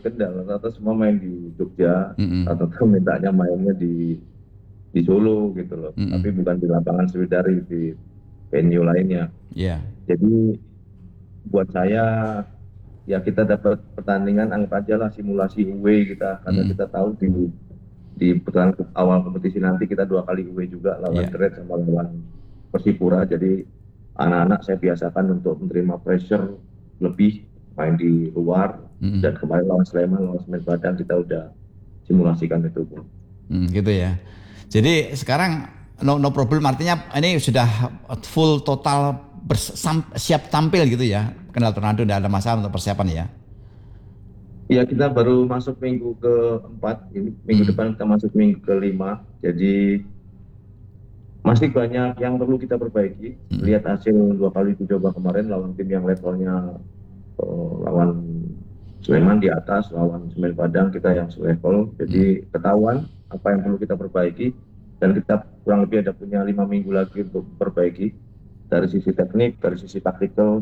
Kendal, rata-rata semua main di Jogja, Mm-mm. rata-rata mintanya mainnya di Solo gitu loh. Tapi Mm-mm. bukan di lapangan Sriwedari, di venue lainnya. Ya. Jadi buat saya ya kita dapat pertandingan anggap aja lah simulasi away kita, karena Mm-mm. kita tahu di putaran awal kompetisi nanti kita 2 kali away juga lawan Ya. The Reds sama lawan Persipura. Jadi anak-anak saya biasakan untuk menerima pressure lebih, main di luar, Mm-mm. dan kemarin lawan Sleman, lawan Semen Padang kita udah simulasikan itu, Bung. Gitu ya. Jadi sekarang no problem artinya ini sudah full total siap tampil gitu ya. Kendal Tornado tidak ada masalah untuk persiapan ya. Ya, kita baru masuk minggu keempat, ini minggu Mm. depan kita masuk minggu kelima, jadi masih banyak yang perlu kita perbaiki. Mm. Lihat hasil 2 kali uji coba kemarin lawan tim yang levelnya, lawan Sleman di atas, lawan Semen Padang kita yang selevel. Mm. Jadi ketahuan apa yang perlu kita perbaiki, dan kita kurang lebih ada punya 5 minggu lagi untuk perbaiki dari sisi teknik, dari sisi taktikal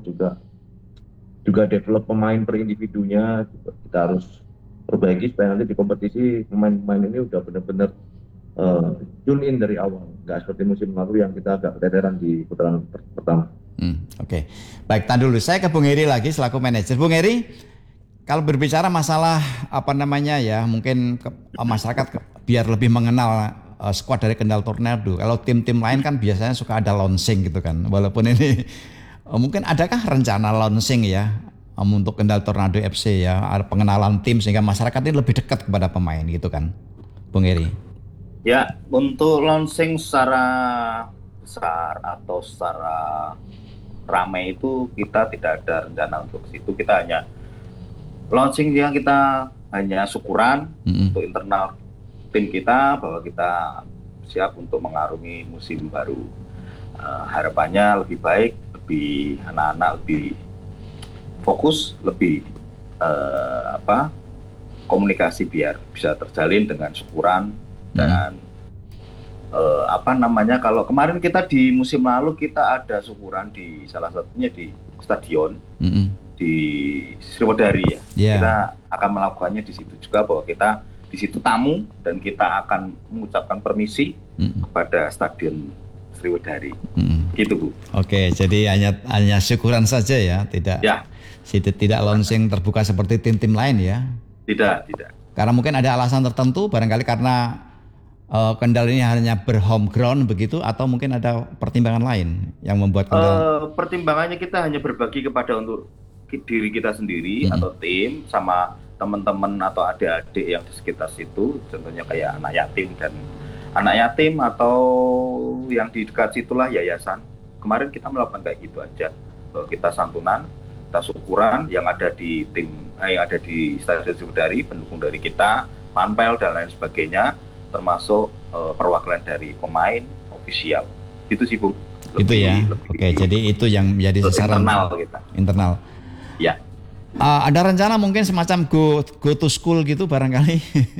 juga develop pemain per individunya juga kita harus perbaiki supaya nanti di kompetisi pemain-pemain ini udah benar-benar tune in dari awal, nggak seperti musim lalu yang kita agak keteteran di putaran pertama. Oke. Baik, tahan dulu. Saya ke Bung Heri lagi selaku manajer. Bung Heri, kalau berbicara masalah apa namanya ya, mungkin masyarakat biar lebih mengenal skuad dari Kendal Tornado. Kalau tim-tim lain kan biasanya suka ada launching gitu kan. Walaupun ini mungkin adakah rencana launching ya untuk Kendal Tornado FC ya, ada pengenalan tim sehingga masyarakat ini lebih dekat kepada pemain gitu kan, Bung Heri? Ya, untuk launching secara besar atau secara ramai itu kita tidak ada rencana untuk situ. Kita hanya launching yang kita hanya syukuran untuk internal tim kita bahwa kita siap untuk mengarungi musim baru. Harapannya lebih baik, lebih anak-anak lebih fokus, lebih komunikasi biar bisa terjalin dengan syukuran. Dan kalau kemarin kita di musim lalu kita ada syukuran di salah satunya di stadion di Sriwedari ya. Yeah. Kita akan melakukannya di situ juga, bahwa kita di situ tamu dan kita akan mengucapkan permisi kepada stadion Sriwedari. Gitu, Bu. Oke, jadi hanya syukuran saja ya, tidak launching terbuka seperti tim-tim lain ya. Tidak. Karena mungkin ada alasan tertentu, barangkali karena Kendal ini hanya berhome ground begitu, atau mungkin ada pertimbangan lain yang membuat Kendal. Pertimbangannya kita hanya berbagi kepada untuk diri kita sendiri atau tim sama teman-teman atau adik-adik yang di sekitar situ, contohnya kayak anak yatim atau yang di dekat situlah yayasan. Kemarin kita melakukan kayak gitu aja, kita santunan, kita syukuran yang ada di yang ada di Stadion Sriwedari, pendukung dari kita, panpel dan lain sebagainya, termasuk perwakilan dari pemain ofisial. Itu sih, Bu. Itu ya. Oke, jadi itu yang menjadi sasaran internal. Ya. Ada rencana mungkin semacam go to school gitu barangkali.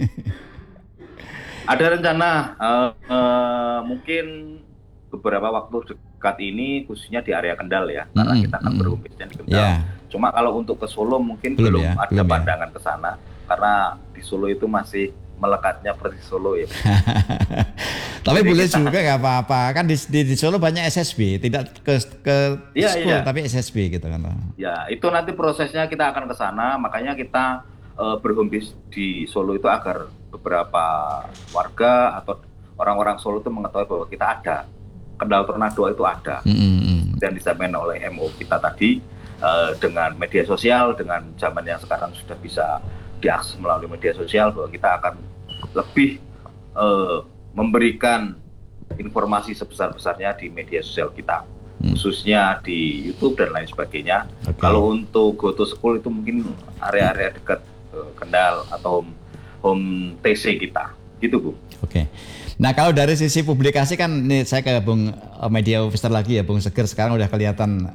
Ada rencana mungkin beberapa waktu dekat ini, khususnya di area Kendal ya, karena kita akan berumpitnya di Kendal. Yeah. Cuma kalau untuk ke Solo mungkin belum ada pandangan ke sana, karena di Solo itu masih melekatnya Persis Solo ya. Tapi jadi boleh juga nggak apa-apa, kan di Solo banyak SSB, tidak ke school tapi SSB gitu kan. Ya, itu nanti prosesnya kita akan ke sana, makanya kita berhome base di Solo itu agar beberapa warga atau orang-orang Solo itu mengetahui bahwa kita ada, Kendal Tornado itu ada. Dan disampaikan oleh MO kita tadi, dengan media sosial, dengan zaman yang sekarang sudah bisa diakses melalui media sosial, bahwa kita akan lebih memberikan informasi sebesar-besarnya di media sosial kita, khususnya di YouTube dan lain sebagainya. Kalau untuk go to school itu mungkin area-area dekat Kendal atau home TC kita, gitu, Bu. Oke. Nah, kalau dari sisi publikasi kan, ini saya ke Bung Media Officer lagi ya, Bung Seger, sekarang udah kelihatan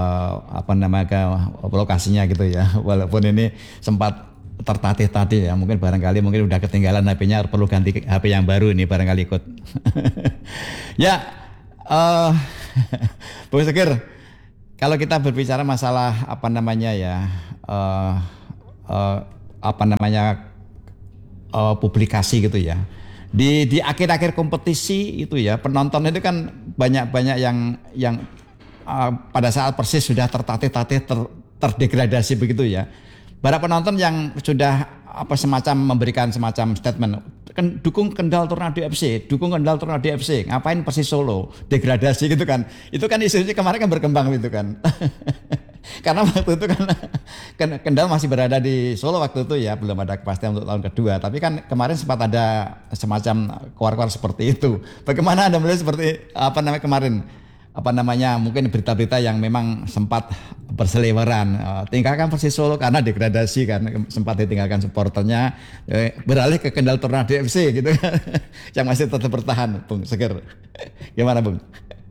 lokasinya gitu ya, walaupun ini sempat tertatih-tatih ya, mungkin udah ketinggalan HP-nya, perlu ganti HP yang baru ini barangkali ikut. Ya, Bung Seger, kalau kita berbicara masalah apa namanya publikasi gitu ya. Di akhir-akhir kompetisi itu ya, penonton itu kan banyak yang pada saat Persis sudah tertatih-tatih terdegradasi begitu ya. Para penonton yang sudah semacam memberikan semacam statement dukung Kendal Tornado FC, dukung Kendal Tornado FC, ngapain Persis Solo degradasi gitu kan. Itu kan isunya kemarin kan berkembang gitu kan. Karena waktu itu kan Kendal masih berada di Solo waktu itu ya, belum ada kepastian untuk tahun kedua. Tapi kan kemarin sempat ada semacam keluar-keluar seperti itu. Bagaimana Anda melihat seperti kemarin mungkin berita-berita yang memang sempat berseliweran, tinggalkan Persis Solo karena degradasi kan, sempat ditinggalkan supporternya, beralih ke Kendal Tornado FC gitu kan, yang masih tetap bertahan, Bung Seger. Gimana Bung?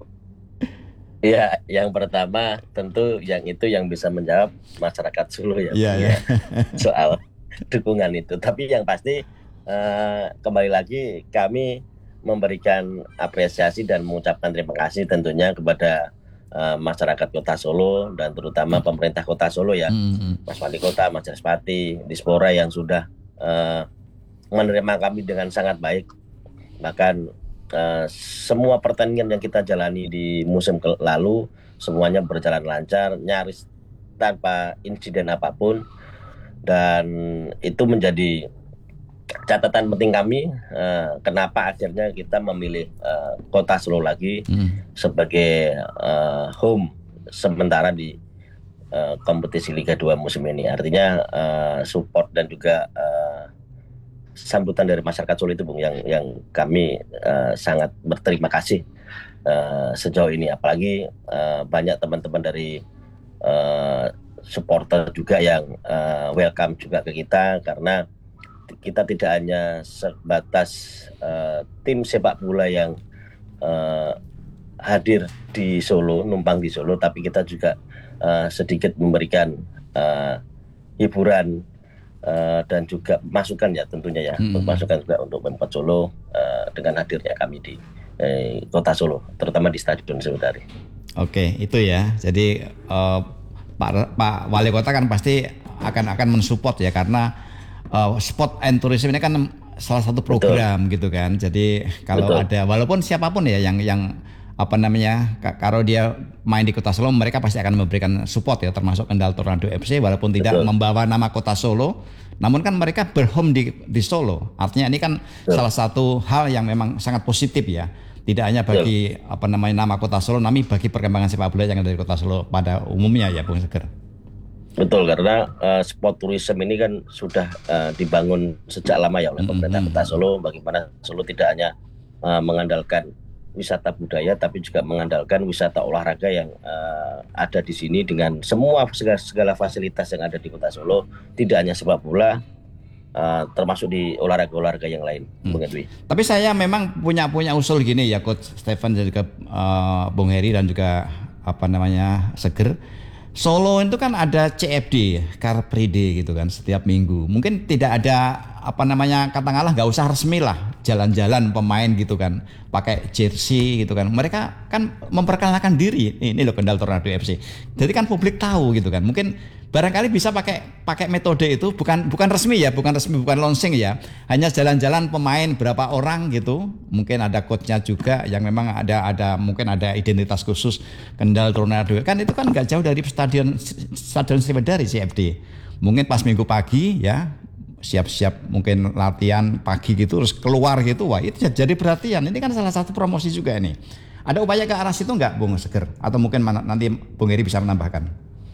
Ya, yang pertama tentu yang bisa menjawab masyarakat Solo ya, soal dukungan itu. Tapi yang pasti kembali lagi kami memberikan apresiasi dan mengucapkan terima kasih tentunya kepada masyarakat Kota Solo dan terutama pemerintah Kota Solo ya, Mas Wali Kota, Mas Jaspati, Dispora yang sudah menerima kami dengan sangat baik. Bahkan semua pertandingan yang kita jalani di musim lalu semuanya berjalan lancar, nyaris tanpa insiden apapun, dan itu menjadi catatan penting kami kenapa akhirnya kita memilih Kota Solo lagi sebagai home sementara di kompetisi Liga 2 musim ini. Artinya support dan juga sambutan dari masyarakat Solo itu Bung yang kami sangat berterima kasih sejauh ini. Apalagi banyak teman-teman dari supporter juga yang welcome juga ke kita, karena kita tidak hanya sebatas tim sepak bola yang hadir di Solo, numpang di Solo, tapi kita juga sedikit memberikan hiburan dan juga masukan ya tentunya ya, masukan juga untuk Pemkot Solo dengan hadirnya kami di Kota Solo, terutama di Stadion Sriwedari. Oke, itu ya. Jadi Pak Wali Kota kan pasti akan mensupport ya, karena sport and tourism ini kan salah satu program. Betul. Gitu kan. Jadi kalau Betul. Ada walaupun siapapun ya yang kalau dia main di Kota Solo, mereka pasti akan memberikan support ya, termasuk Kendal Tornado FC walaupun tidak membawa nama Kota Solo, namun kan mereka berhome di Solo. Artinya ini kan salah satu hal yang memang sangat positif ya. Tidak hanya bagi nama Kota Solo, namun bagi perkembangan sepak bola yang ada di Kota Solo pada umumnya ya, Bung Seger. Betul, karena sport tourism ini kan sudah dibangun sejak lama ya oleh pemerintah Kota Solo. Bagaimana Solo tidak hanya mengandalkan wisata budaya, tapi juga mengandalkan wisata olahraga yang ada di sini dengan segala fasilitas yang ada di Kota Solo. Tidak hanya sepak bola, termasuk di olahraga-olahraga yang lain. Bung Edwi. Tapi saya memang punya usul gini ya, Coach Stefan dan juga Bung Heri dan juga Seger. Solo itu kan ada CFD, Car Free Day gitu kan, setiap minggu. Mungkin tidak ada katakanlah nggak usah resmi lah, jalan-jalan pemain gitu kan, pakai jersey gitu kan. Mereka kan memperkenalkan diri, ini loh Kendal Tornado FC. Jadi kan publik tahu gitu kan. Mungkin barangkali bisa pakai metode itu, bukan resmi ya, bukan launching ya. Hanya jalan-jalan pemain berapa orang gitu. Mungkin ada coachnya juga yang memang mungkin ada identitas khusus Kendal Tornado. Kan itu kan nggak jauh dari stadion Sriwedari CFD. Mungkin pas minggu pagi ya, siap-siap mungkin latihan pagi gitu, terus keluar gitu. Wah, itu jadi perhatian. Ini kan salah satu promosi juga ini. Ada upaya ke arah situ nggak, Bung Seger? Atau mungkin nanti Bung Heri bisa menambahkan?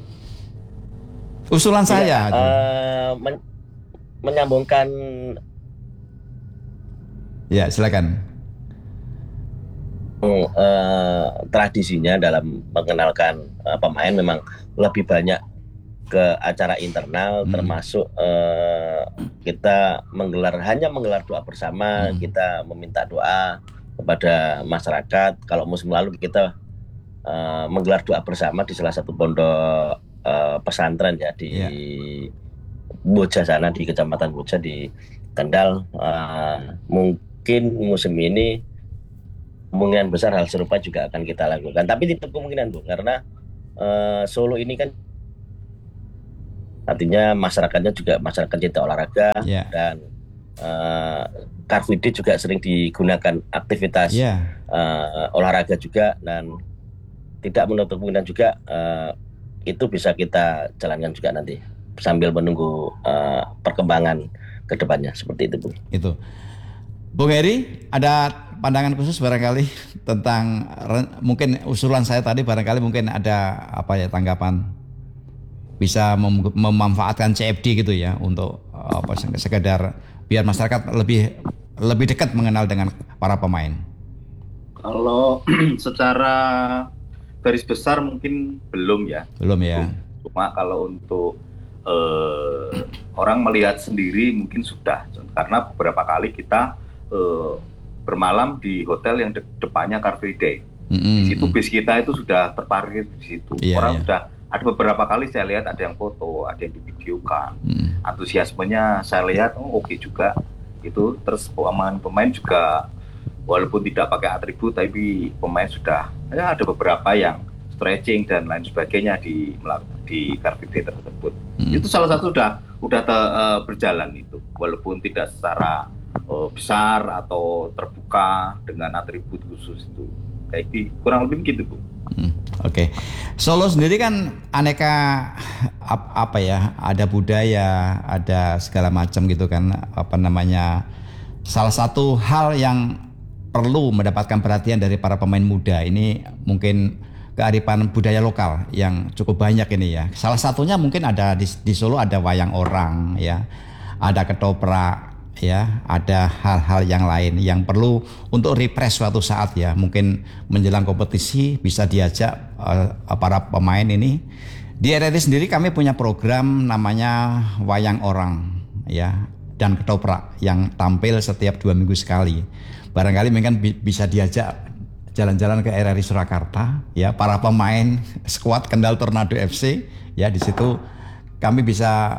Usulan saya menyambungkan. Ya, silakan. Tradisinya dalam mengenalkan pemain memang lebih banyak ke acara internal, termasuk kita hanya menggelar doa bersama, kita meminta doa kepada masyarakat. Kalau musim lalu kita menggelar doa bersama di salah satu pondok pesantren ya di Boja sana, di Kecamatan Boja di Kendal. Mungkin musim ini kemungkinan besar hal serupa juga akan kita lakukan, tapi tidak kemungkinan Bu, karena Solo ini kan Artinya masyarakatnya juga masyarakat cinta olahraga Ya. dan Car Free Day juga sering digunakan aktivitas Ya. olahraga juga, dan tidak menutup kemungkinan juga itu bisa kita jalankan juga nanti sambil menunggu perkembangan ke depannya seperti itu, Bung. Itu. Bung Heri, ada pandangan khusus barangkali tentang mungkin usulan saya tadi, barangkali mungkin ada apa ya tanggapan, bisa memanfaatkan CFD gitu ya untuk apa sekedar biar masyarakat lebih dekat mengenal dengan para pemain. Kalau secara garis besar mungkin belum ya. Belum ya. Cuma kalau untuk orang melihat sendiri mungkin sudah, karena beberapa kali kita bermalam di hotel yang depannya Car Free Day. Di situ bis kita itu sudah terparkir di situ. Orang sudah ada beberapa kali saya lihat ada yang foto, ada yang divideokan. Antusiasmenya saya lihat oke juga itu. Terus pemain juga walaupun tidak pakai atribut tapi pemain sudah ya ada beberapa yang stretching dan lain sebagainya di Car Free Day tersebut. Itu salah satu udah berjalan itu, walaupun tidak secara besar atau terbuka dengan atribut khusus itu. Kayak kurang lebih begitu, Bu. Oke. Solo sendiri kan aneka apa ya, ada budaya, ada segala macam gitu kan, apa namanya. Salah satu hal yang perlu mendapatkan perhatian dari para pemain muda ini mungkin kearifan budaya lokal yang cukup banyak ini ya. Salah satunya mungkin ada di Solo ada wayang orang ya, ada ketoprak ya, ada hal-hal yang lain yang perlu untuk refresh suatu saat ya. Mungkin menjelang kompetisi bisa diajak para pemain ini. Di RRI sendiri kami punya program namanya wayang orang ya dan ketoprak yang tampil setiap 2 minggu sekali. Barangkali mungkin bisa diajak jalan-jalan ke RRI Surakarta ya, para pemain skuad Kendal Tornado FC ya. Di situ kami bisa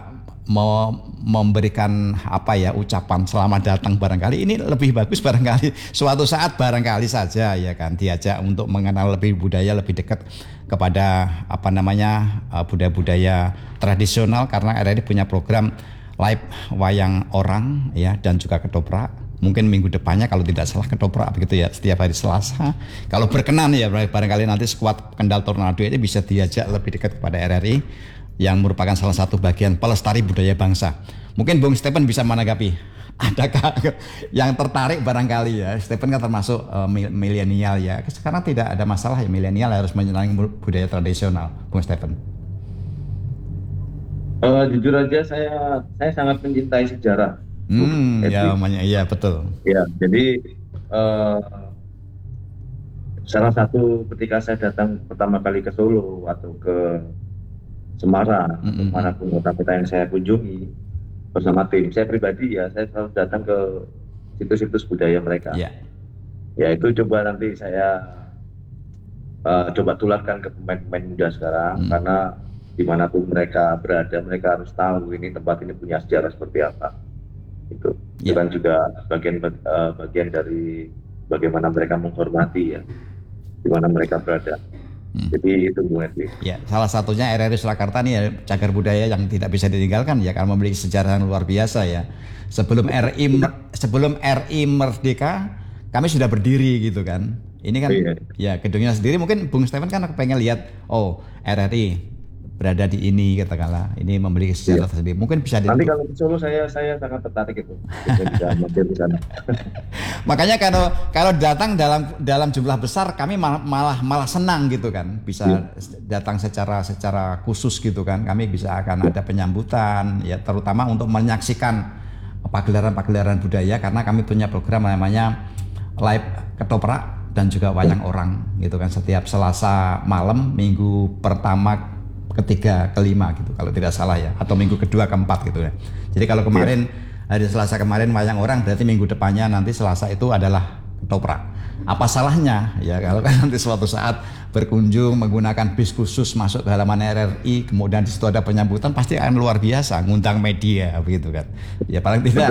memberikan apa ya, ucapan selamat datang. Barangkali ini lebih bagus, barangkali suatu saat barangkali saja ya kan diajak untuk mengenal lebih budaya, lebih dekat kepada apa namanya budaya-budaya tradisional, karena RRI punya program live wayang orang ya dan juga ketoprak. Mungkin minggu depannya kalau tidak salah ketoprak begitu ya, setiap hari Selasa. Kalau berkenan ya barangkali nanti skuad Kendal Tornado ini bisa diajak lebih dekat kepada RRI yang merupakan salah satu bagian pelestari budaya bangsa. Mungkin Bung Stephen bisa menanggapi. Adakah yang tertarik barangkali ya? Stephen kan termasuk milenial ya. Sekarang tidak ada masalah ya milenial harus menyenangi budaya tradisional, Bung Stephen. Jujur aja saya sangat mencintai sejarah. Ya betul. Ya, jadi salah satu ketika saya datang pertama kali ke Solo atau ke Semarang, manapun kota-kota yang saya kunjungi bersama tim, saya pribadi ya, saya selalu datang ke situs-situs budaya mereka. Ya itu coba nanti saya coba tularkan ke pemain-pemain muda sekarang, karena dimanapun mereka berada, mereka harus tahu ini tempat ini punya sejarah seperti apa. Itu kan juga bagian dari bagaimana mereka menghormati ya di mana mereka berada. Jadi itu Bu Edwin. Ya, salah satunya RRI Surakarta nih ya, cagar budaya yang tidak bisa ditinggalkan ya, karena memiliki sejarah yang luar biasa ya. Sebelum RI merdeka, kami sudah berdiri gitu kan. Ini kan ya gedungnya sendiri. Mungkin Bung Stephen kan pengen lihat, RRI berada di ini katakanlah, ini memiliki sejarah tersendiri. Mungkin bisa nanti kalau di Solo saya sangat tertarik itu. Bisa mampir di sana. Makanya kalau datang dalam jumlah besar kami malah senang gitu kan. Bisa datang secara khusus gitu kan. Kami bisa akan ada penyambutan ya, terutama untuk menyaksikan pagelaran-pagelaran budaya, karena kami punya program namanya live ketoprak dan juga wayang orang gitu kan, setiap Selasa malam minggu pertama, ketiga, kelima gitu kalau tidak salah ya, atau minggu kedua, keempat gitu ya. Jadi kalau kemarin hari Selasa kemarin wayang orang, berarti minggu depannya nanti Selasa itu adalah ketoprak. Apa salahnya ya kalau kan nanti suatu saat berkunjung menggunakan bis khusus masuk ke halaman RRI, kemudian di situ ada penyambutan, pasti akan luar biasa, ngundang media begitu kan. Ya paling tidak.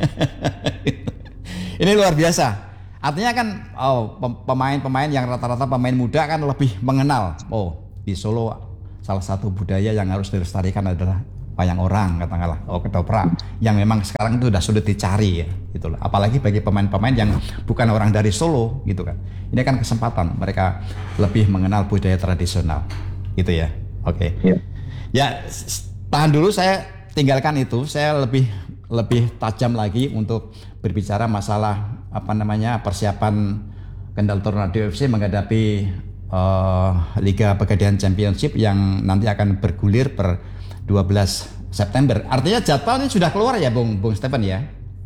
Ini luar biasa. Artinya kan pemain-pemain yang rata-rata pemain muda kan lebih mengenal di Solo salah satu budaya yang harus dilestarikan adalah wayang orang katakanlah, ketoprak yang memang sekarang itu sudah sulit dicari ya, gitu loh. Apalagi bagi pemain-pemain yang bukan orang dari Solo, gitu kan. Ini kan kesempatan mereka lebih mengenal budaya tradisional, gitu ya. Oke. Ya. Ya, tahan dulu, saya tinggalkan itu. Saya lebih tajam lagi untuk berbicara masalah persiapan Kendal Tornado FC menghadapi Liga Pegadaian Championship yang nanti akan bergulir per 12 September. Artinya jadwal ini sudah keluar ya, Bung Stephen ya?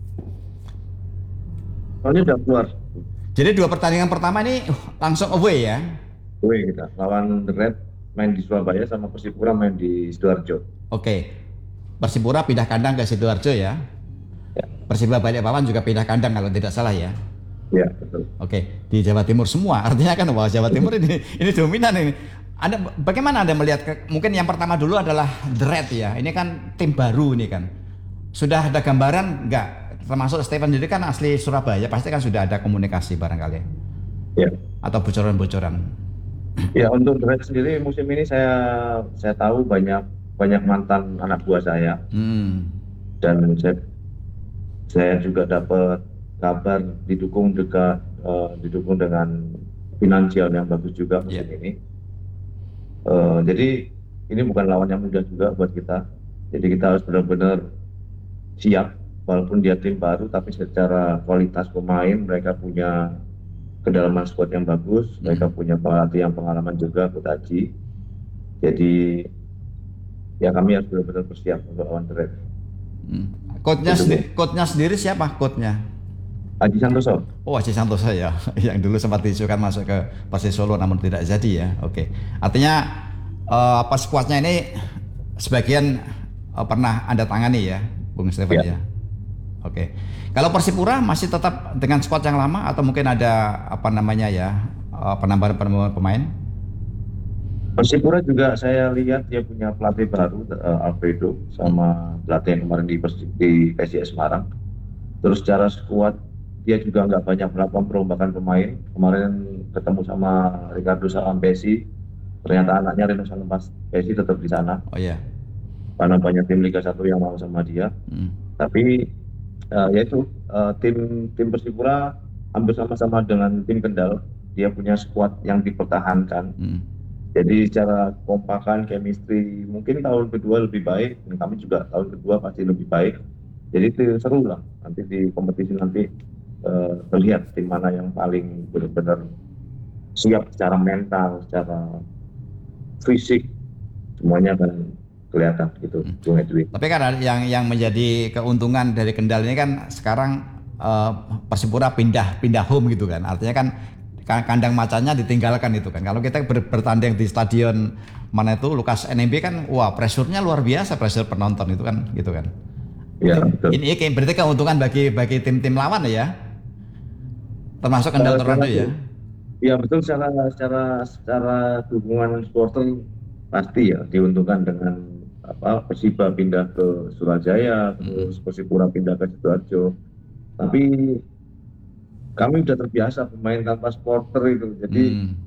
Soalnya udah keluar. Jadi 2 pertandingan pertama ini langsung away ya? Away kita lawan The Red main di Surabaya, sama Persipura main di Sidoarjo. Oke. Persipura pindah kandang ke Sidoarjo ya? Ya. Persiba Balikpapan juga pindah kandang kalau tidak salah ya? Ya, betul. Oke, di Jawa Timur semua. Artinya kan wah, Jawa Timur ini dominan ini. Bagaimana Anda melihat, mungkin yang pertama dulu adalah The Red ya. Ini kan tim baru ini kan. Sudah ada gambaran nggak? Termasuk Stephen jadi kan asli Surabaya, pasti kan sudah ada komunikasi barangkali. Ya. Atau bocoran-bocoran. Ya, untuk The Red sendiri musim ini saya tahu banyak mantan anak buah saya. Dan saya juga dapat kabar didukung dengan finansial yang bagus juga musim ini. Jadi ini bukan lawan yang mudah juga buat kita. Jadi kita harus benar-benar siap, walaupun dia tim baru, tapi secara kualitas pemain mereka punya kedalaman squad yang bagus, mereka punya pelatih yang pengalaman juga, Coach Aji. Jadi ya kami harus benar-benar bersiap untuk lawan The Red. Coachnya sendiri siapa coachnya? Aji Santoso. Oh, Aji Santoso ya, yang dulu sempat diisukan masuk ke Persis Solo namun tidak jadi ya. Oke. Artinya skuadnya ini sebagian pernah Anda tangani ya, Bung Stephen ya. Oke. Kalau Persipura masih tetap dengan skuad yang lama atau mungkin ada penambahan pemain? Persipura juga saya lihat dia punya pelatih baru, Alfredo, sama pelatih yang kemarin di PSIS Semarang. Terus secara skuad dia juga nggak banyak melakukan perombakan pemain. Kemarin ketemu sama Ricardo Salampesi, ternyata anaknya Reno Salampesi tetap di sana. Oh iya. Karena banyak tim Liga 1 yang mau sama dia. Tapi yaitu tim Persipura hampir sama-sama dengan tim Kendal. Dia punya skuad yang dipertahankan. Jadi secara kompakan, chemistry mungkin tahun kedua lebih baik. Dan kami juga tahun kedua pasti lebih baik. Jadi itu seru lah. Nanti di kompetisi nanti terlihat tim mana yang paling benar-benar siap secara mental, secara fisik, semuanya akan kelihatan gitu, Bung Edwin. Tapi kan yang menjadi keuntungan dari Kendal ini kan sekarang Persipura pindah home gitu kan. Artinya kan kandang macannya ditinggalkan itu kan. Kalau kita bertanding di stadion mana itu Lukas NMB kan, wah pressure-nya luar biasa, pressure penonton itu kan, gitu kan. Ya, betul. Ini berarti keuntungan bagi tim-tim lawan ya, termasuk Kendal Tornado ya. Ya betul, secara dukungan supporter pasti ya diuntungkan dengan Persiba pindah ke Surabaya, terus Persipura pindah ke Sidoarjo. Tapi kami sudah terbiasa pemain tanpa supporter itu, jadi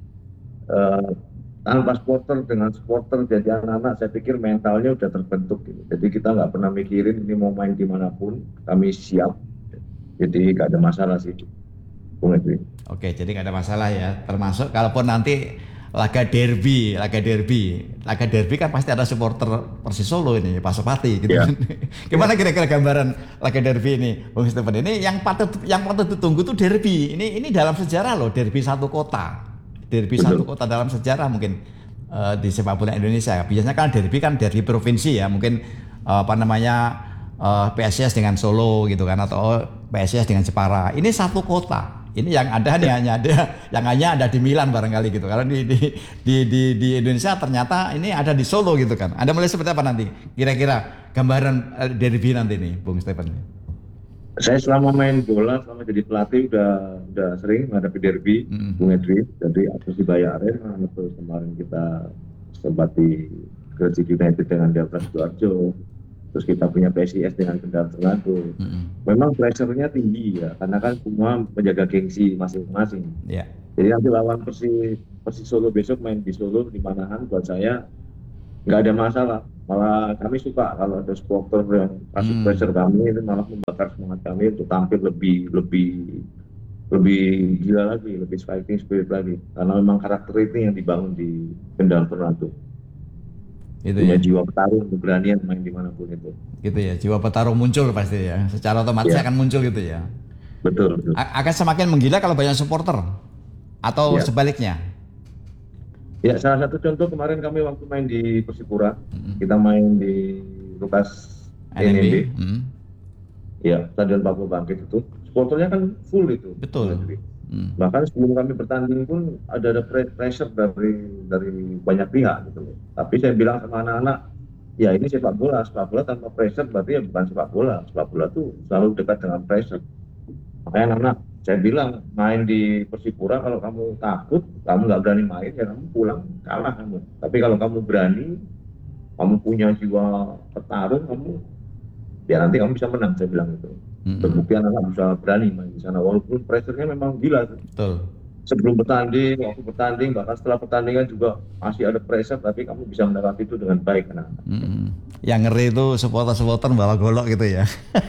tanpa supporter dengan supporter jadi anak-anak, saya pikir mentalnya udah terbentuk gitu. Jadi kita nggak pernah mikirin ini mau main dimanapun, kami siap. Jadi nggak ada masalah sih, Bung Edwin. Oke, jadi nggak ada masalah ya. Termasuk kalaupun nanti laga derby kan pasti ada supporter Persis Solo ini, Pak Supati gitu. Yeah. Gimana kira-kira gambaran laga derby ini, Bung Stephen? Ini yang patut ditunggu tuh derby. Ini dalam sejarah loh, derby satu kota. Derby satu kota dalam sejarah mungkin di sepak bola Indonesia. Biasanya kan derby provinsi ya, mungkin PSIS dengan Solo gitu kan, atau PSIS dengan Jepara. Ini satu kota. Ini yang ada hanya ada di Milan barangkali gitu. Kalau di Indonesia ternyata ini ada di Solo gitu kan. Anda melihat seperti apa nanti? Kira-kira gambaran derby nanti nih, Bung Stephen. Saya selama main bola, selama jadi pelatih udah sering menghadapi derby, Bung Edwin. Jadi Persibaya Arena, terus kemarin kita sempat di Gresik United dengan Dapras Sidoarjo. Terus kita punya PSIS dengan Kendal Tornado. Memang pressure-nya tinggi ya, karena kan semua menjaga gengsi masing-masing. Yeah. Jadi nanti lawan Persis Solo besok main di Solo di Manahan, buat saya nggak ada masalah. Malah kami suka kalau ada supporter yang kasih pressure kami, itu malah membakar semangat kami untuk tampil lebih gila lagi, lebih fighting spirit lagi. Karena memang karakter itu yang dibangun di Kendal Tornado. Itu Punya ya. jiwa petarung, keberanian main dimanapun itu. Gitu ya. Jiwa petarung muncul pasti ya. Secara otomatis Ya. akan muncul gitu ya. Betul. Akan semakin menggila kalau banyak supporter atau Ya. sebaliknya. Ya, salah satu contoh kemarin kami waktu main di Persipura, kita main di Lukas NMB, ya Stadion Papua Bangkit itu, supporternya kan full itu. Betul. Bahkan sebelum kami bertanding pun ada pressure dari banyak pihak gitu loh. Tapi saya bilang sama anak-anak, ya ini sepak bola tanpa pressure berarti ya bukan sepak bola. Sepak bola tuh selalu dekat dengan pressure. Makanya anak-anak saya bilang main di Persipura kalau kamu takut, kamu nggak berani main ya kamu pulang kalah kamu. Tapi kalau kamu berani, kamu punya jiwa petarung, kamu ya nanti kamu bisa menang, saya bilang itu. Terbukti anak-anak bisa berani main di sana walaupun pressure-nya memang gila. Betul. Sebelum bertanding, waktu bertanding, bahkan setelah pertandingan juga masih ada pressure, tapi kamu bisa melewati itu dengan baik anak-anak. Yang ngeri itu supporter bawa golok gitu ya.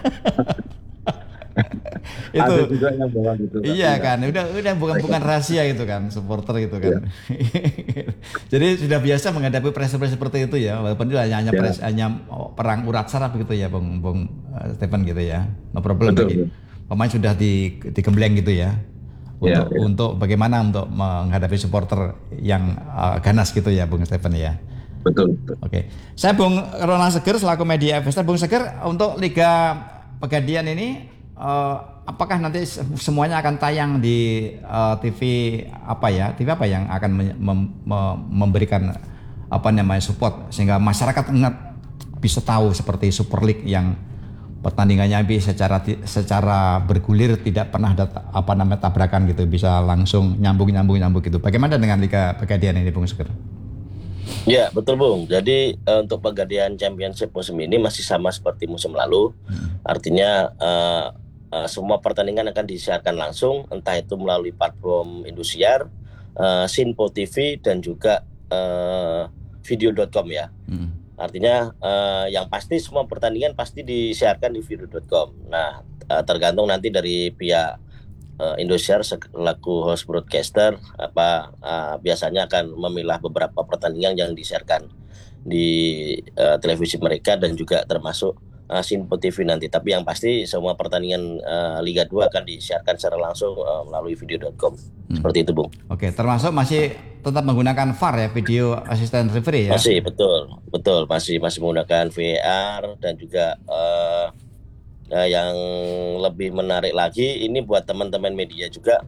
Itu ada juga yang bawa gitu. iya kan, udah bukan rahasia gitu kan, supporter gitu kan. Jadi sudah biasa menghadapi pressure seperti itu ya, walaupun itu hanya perang urat saraf gitu ya, Bung Stephen gitu ya. No problem lagi. Pemain sudah digembleng gitu ya. Untuk bagaimana untuk menghadapi supporter yang ganas gitu ya, Bung Stephen ya. Betul. Oke. Saya Bung Ronald Seger selaku media investor. Bung Seger, untuk Liga Pegadaian ini apakah nanti semuanya akan tayang di TV apa yang akan memberikan support sehingga masyarakat bisa tahu seperti Super League yang pertandingannya secara bergulir tidak pernah ada tabrakan gitu, bisa langsung nyambung gitu. Bagaimana dengan Liga Pegadaian ini, Bung Seger? Ya betul Bung. Jadi untuk Pegadaian Championship musim ini masih sama seperti musim lalu. Artinya semua pertandingan akan disiarkan langsung, entah itu melalui platform Indosiar, Sinpo TV dan juga video.com ya. Artinya yang pasti semua pertandingan pasti disiarkan di video.com. Nah, tergantung nanti dari pihak Indosiar selaku host broadcaster biasanya akan memilah beberapa pertandingan yang disiarkan di televisi mereka dan juga termasuk Sinpo TV nanti. Tapi yang pasti semua pertandingan Liga 2 akan disiarkan secara langsung melalui video.com. Seperti itu, Bung. Oke, termasuk masih tetap menggunakan VAR ya, video assistant referee ya? Masih, betul. Masih menggunakan VAR dan juga yang lebih menarik lagi ini buat teman-teman media juga,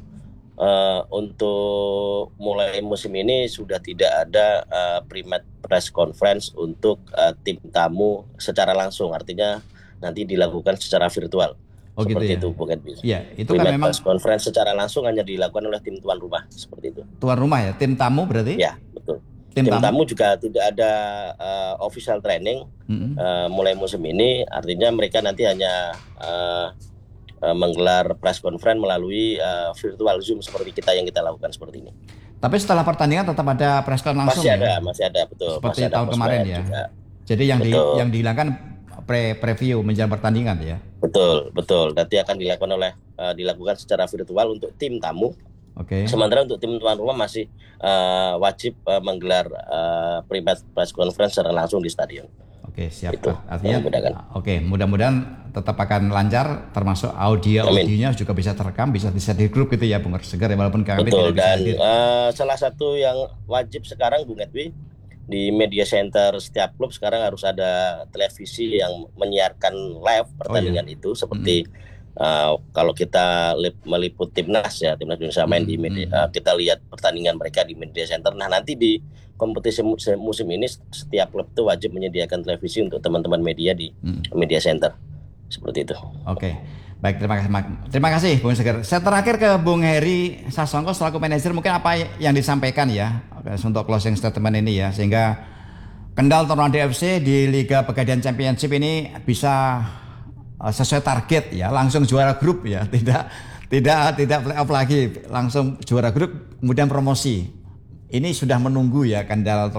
untuk mulai musim ini sudah tidak ada pre-match press conference untuk tim tamu secara langsung, artinya nanti dilakukan secara virtual. Seperti gitu ya? itu, Bung Edwin. Ya, itu kan memang press conference secara langsung hanya dilakukan oleh tim tuan rumah, seperti itu. Tuan rumah ya, tim tamu berarti? Ya, betul. Tim tamu juga tidak ada official training mulai musim ini, artinya mereka nanti hanya menggelar press conference melalui virtual Zoom seperti yang kita lakukan seperti ini. Tapi setelah pertandingan tetap ada press conference langsung masih ada, betul. Seperti masih ada tahun kemarin ya. Juga. Jadi yang dihilangkan preview menjelang pertandingan ya. Betul. Nanti akan dilakukan secara virtual untuk tim tamu. Oke. Sementara untuk tim tuan rumah masih wajib menggelar pre-match press conference secara langsung di stadion. Oke, siap. Itu, artinya mudah-mudahan tetap akan lancar, termasuk audionya juga bisa terekam, bisa di grup gitu ya, Bung Seger, walaupun kami betul, tidak bisa dan salah satu yang wajib sekarang, Bung Edwi, di media center setiap klub sekarang harus ada televisi yang menyiarkan live pertandingan itu, seperti kalau kita meliput timnas Indonesia main di media, kita lihat pertandingan mereka di media center. Nah, nanti di kompetisi musim ini setiap klub itu wajib menyediakan televisi untuk teman-teman media di media center, seperti itu. Oke, baik, terima kasih Bung Seger. Saya terakhir ke Bung Heri Sasongko selaku manajer, mungkin apa yang disampaikan ya untuk closing statement ini ya, sehingga Kendal Tornado FC di Liga Pegadaian Championship ini bisa sesuai target ya, langsung juara grup ya, tidak playoff lagi, langsung juara grup kemudian promosi ini sudah menunggu ya Kendal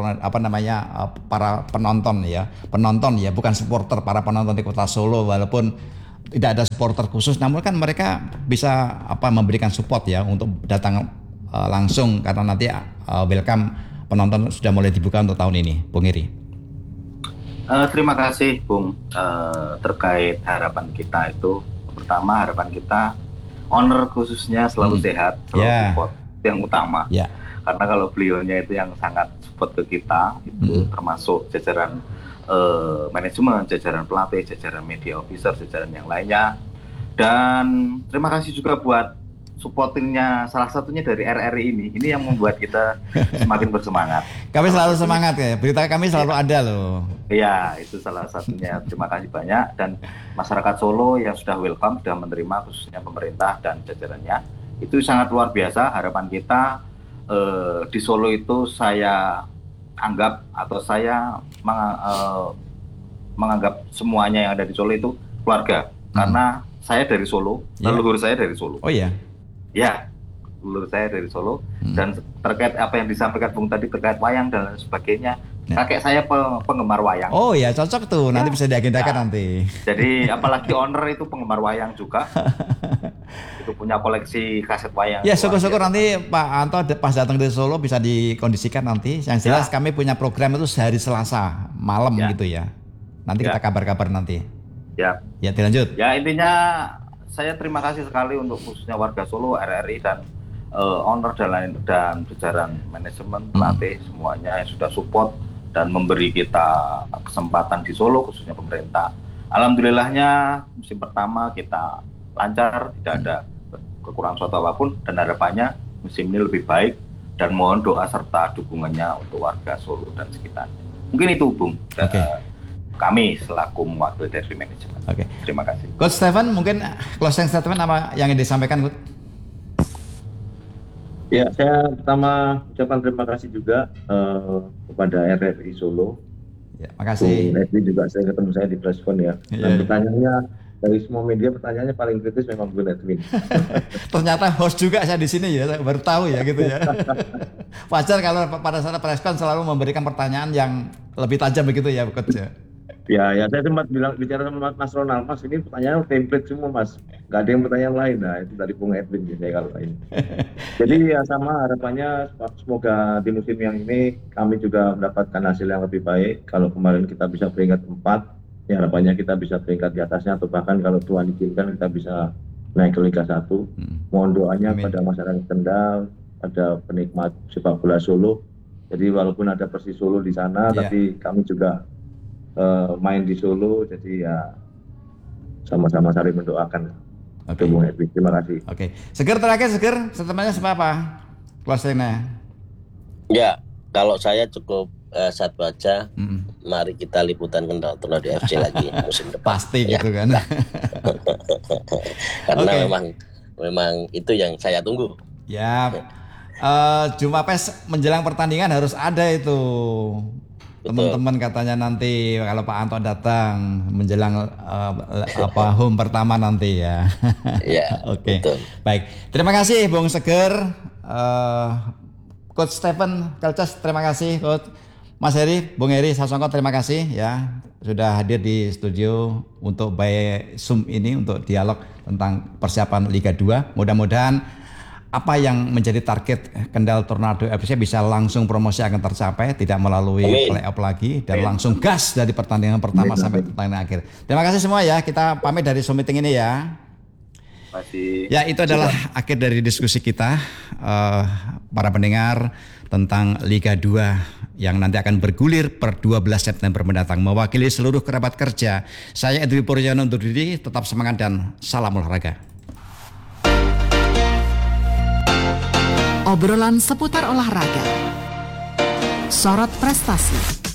para penonton ya, bukan supporter, para penonton di Kota Solo, walaupun tidak ada supporter khusus, namun kan mereka bisa memberikan support ya untuk datang langsung, karena nanti welcome penonton sudah mulai dibuka untuk tahun ini, Bung Iri. Terima kasih Bung. Terkait harapan kita itu, pertama harapan kita owner khususnya selalu sehat, selalu support, yang utama. Karena kalau beliaunya itu yang sangat support ke kita, itu termasuk jajaran manajemen, jajaran pelatih, jajaran media officer, jajaran yang lainnya. Dan terima kasih juga buat supportingnya, salah satunya dari RRI ini yang membuat kita semakin bersemangat. Kami selalu semangat ya, berita kami selalu ada loh. Iya, itu salah satunya. Terima kasih banyak, dan masyarakat Solo yang sudah welcome, sudah menerima, khususnya pemerintah dan jajarannya, itu sangat luar biasa. Harapan kita di Solo itu saya anggap, atau saya menganggap semuanya yang ada di Solo itu keluarga. Karena saya dari Solo, leluhur saya dari Solo. Oh iya? Ya, leluhur saya dari Solo. Dan terkait apa yang disampaikan Bung tadi terkait wayang dan lain sebagainya, kakek saya penggemar wayang. Oh ya, cocok tuh, nanti bisa diagendakan nanti. Jadi apalagi owner itu penggemar wayang juga. Itu punya koleksi kaset wayang. Ya, syukur-syukur nanti Pak Anto pas datang dari Solo bisa dikondisikan nanti. Yang jelas kami punya program itu sehari Selasa malam gitu ya. Nanti kita kabar-kabar nanti. Ya, dilanjut. Ya, intinya saya terima kasih sekali untuk khususnya warga Solo, RRI dan owner dan jajaran manajemen, pelatih semuanya yang sudah support dan memberi kita kesempatan di Solo, khususnya pemerintah. Alhamdulillahnya musim pertama kita lancar, tidak ada kekurangan suatu apapun, dan harapannya musim ini lebih baik, dan mohon doa serta dukungannya untuk warga Solo dan sekitarnya. Mungkin itu Bung, kami selaku mewakili dari manajemen. Terima kasih. Coach Stephen, mungkin closing statement apa yang ingin disampaikan, Coach? Ya, saya pertama ucapkan terima kasih juga kepada RRI Solo. Ya, makasih. RRI juga saya ketemu saya di preskon ya. Dan pertanyaannya dari semua media, pertanyaannya paling kritis memang Bung Edwin. Ternyata host juga saya di sini ya, saya baru tahu ya gitu ya. Wajar kalau pada saat preskon selalu memberikan pertanyaan yang lebih tajam begitu ya, Coach. Ya, saya sempat bicara sama Mas Ronald, Mas ini pertanyaan template semua Mas, nggak ada yang pertanyaan lain. Nah itu dari Bung Edwin saya kalau ini. Jadi ya sama harapannya semoga di musim yang ini kami juga mendapatkan hasil yang lebih baik. Kalau kemarin kita bisa peringkat 4, ya harapannya kita bisa peringkat di atasnya, atau bahkan kalau Tuhan izinkan kita bisa naik ke Liga 1. Mohon doanya pada masyarakat Kendal, pada penikmat sepak bola Solo. Jadi walaupun ada Persis Solo di sana, tapi kami juga main di Solo, jadi ya sama-sama saling mendoakan. Bung Edwin, terima kasih. Seger terakhir, statementnya seperti apa? Closingnya? Ya, kalau saya cukup satu aja. Mari kita liputan Kendal Tornado FC lagi musim depan. Pasti gitu kan. Karena memang itu yang saya tunggu. Ya. Jumpa pes menjelang pertandingan harus ada itu. Teman-teman katanya nanti kalau Pak Anto datang menjelang home pertama nanti ya. Ya. Betul. Baik. Terima kasih Bung Seger, Coach Stephen Kelces, terima kasih Coach. Mas Heri, Bung Heri Sasongko, terima kasih ya sudah hadir di studio untuk by Zoom ini untuk dialog tentang persiapan Liga 2. Mudah-mudahan apa yang menjadi target Kendal Tornado FC bisa langsung promosi akan tercapai, tidak melalui play-off lagi, dan langsung gas dari pertandingan pertama sampai pertandingan akhir. Terima kasih semua ya, kita pamit dari Zoom meeting ini ya. Terima kasih. Ya, itu adalah akhir dari diskusi kita para pendengar tentang Liga 2 yang nanti akan bergulir per 12 September mendatang. Mewakili seluruh kerabat kerja, saya Edwin Puryono undur diri, tetap semangat dan salam olahraga. Obrolan seputar olahraga. Sorot prestasi.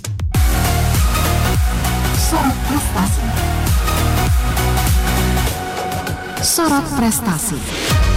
Sorot prestasi. Sorot prestasi.